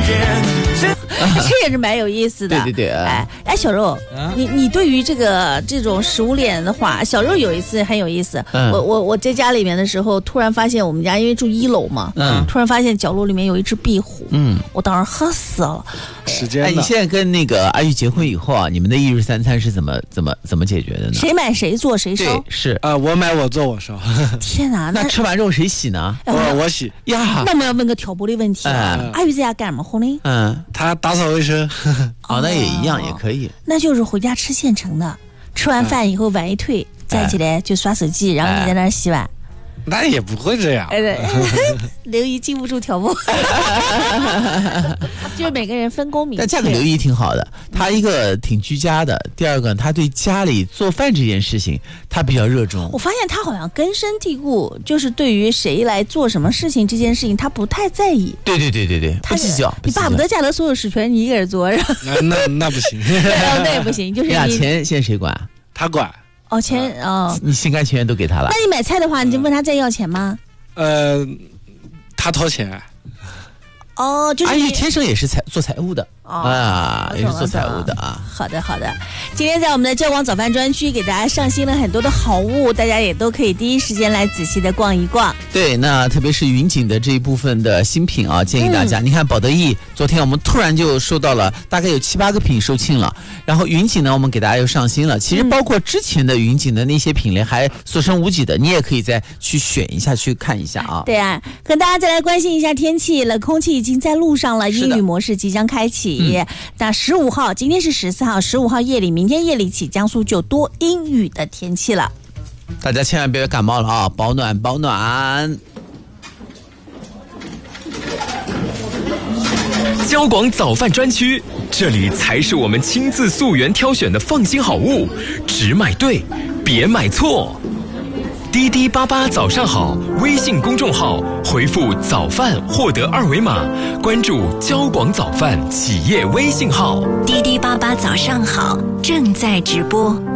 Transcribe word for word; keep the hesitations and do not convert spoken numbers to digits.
这也是蛮有意思的。 对对对， 哎哎，小肉，啊、你你对于这个这种食物链的话，小肉有一次很有意思。嗯、我我我在家里面的时候，突然发现我们家因为住一楼嘛，嗯，突然发现角落里面有一只壁虎，嗯，我当时喝死了。 时间， 哎，你现在跟那个阿玉结婚以后啊，你们的一日三餐是怎么怎么怎么解决的呢？ 谁买谁做谁烧？ 对，是啊、呃，我买我做我烧。 天哪， 那吃完肉谁洗呢？ 我我洗呀。 那我们要问个挑拨的问题啊，嗯、阿玉在家干什么活呢？ 嗯，他打扫卫生。 哦，那也一样，也可以。 那就是回家吃现成的，吃完饭以后碗一推，站起来就刷手机，然后你在那儿洗碗。 那也不会这样。 刘姨禁不住挑拨，就是每个人分工明确。 但嫁给刘姨挺好的，她一个挺居家的，第二个她对家里做饭这件事情她比较热衷。 我发现她好像根深蒂固，就是对于谁来做什么事情这件事情，她不太在意。 对对对对对，不计较。 你巴不得家的所有事全你一个人做， 那那那不行， 那也不行。就是你俩钱现在谁管？ 他管。 哦，钱哦， 你心甘情愿都给他了。 那你买菜的话，你就问他再要钱吗？ 呃，他掏钱。 哦，就是阿姨天生也是财做财务的、哦、啊，也是做财务的啊。 好的好的，今天在我们的交广早饭专区给大家上新了很多的好物，大家也都可以第一时间来仔细的逛一逛。 对，那特别是云锦的这一部分的新品啊，建议大家，嗯、你看宝德益，昨天我们突然就收到了大概有七八个品售罄了，然后云锦呢，我们给大家又上新了。其实包括之前的云锦的那些品类还所剩无几的，你也可以再去选一下，去看一下啊。 对啊，跟大家再来关心一下天气，冷空气已经在路上了，阴雨模式即将开启。嗯、那十五号，今天是十四号，十五号夜里，明天夜里起，江苏就多阴雨的天气了。 大家千万别感冒了啊，保暖保暖。 交广早饭专区，这里才是我们亲自溯源挑选的放心好物，只买对，别买错。滴滴八八早上好微信公众号回复早饭获得二维码，关注交广早饭企业微信号。 滴滴八八早上好正在直播。